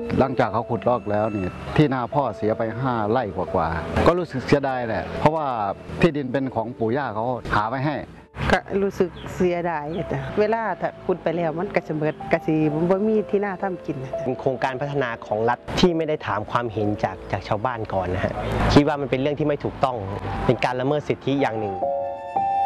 หลังจากเขาขุดลอกแล้วนี่ที่นาพ่อเสียไป5 ไร่กว่าก็รู้สึกเสียดายแหละเพราะว่าที่ดินเป็นของปู่ย่าเขาหาไว้ให้ก็รู้สึกเสียดายจ้ะเวลาถ้าขุดไปแล้วมันก็จะเบิดก็สิบ่มีที่น่าทำกินเป็นโครงการพัฒนาของรัฐที่ไม่ได้ถามความเห็นจากชาวบ้านก่อนนะฮะคิดว่ามันเป็นเรื่องที่ไม่ถูกต้องเป็นการละเมิดสิทธิอย่างหนึ่ง